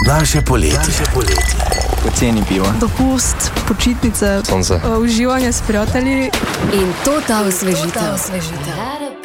Naše poletje. Poceni pivo. Dopust, počitnice, Sonce. uživanje s prijatelji. In to ta osvežitev.